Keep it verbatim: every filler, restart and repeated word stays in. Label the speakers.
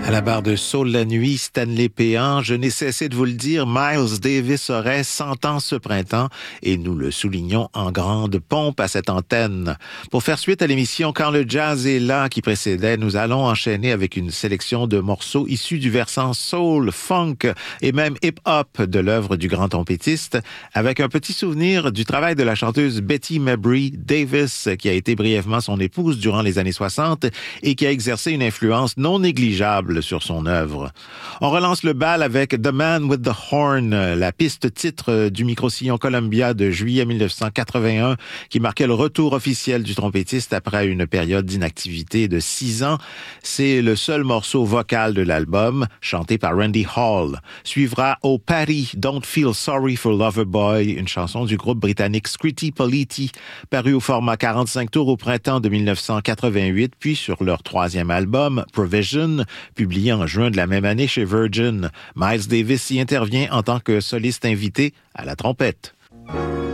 Speaker 1: À la barre de Saul la nuit, Stanley Péan, je n'ai cessé de vous le dire, Miles Davis aurait cent ans ce printemps et nous le soulignons en grande pompe à cette antenne. Pour faire suite à l'émission Quand le jazz est là qui précédait, nous allons enchaîner avec une sélection de morceaux issus du versant soul, funk et même hip-hop de l'œuvre du grand trompettiste, avec un petit souvenir du travail de la chanteuse Betty Mabry Davis, qui a été brièvement son épouse durant les années soixante et qui a exercé une influence non négligeable sur son œuvre. On relance le bal avec The Man with the Horn, la piste titre du micro-sillon Columbia de juillet mille neuf cent quatre-vingt-un, qui marquait le retour officiel du trompettiste après une période d'inactivité de six ans. C'est le seul morceau vocal de l'album, chanté par Randy Hall. Suivra Oh Patty, Don't Feel Sorry for Loverboy, une chanson du groupe britannique Scritti Politti, paru au format quarante-cinq tours au printemps de mille neuf cent quatre-vingt-huit, puis sur leur troisième album, Provision, publié en juin de la même année chez Virgin. Miles Davis y intervient en tant que soliste invité à la trompette.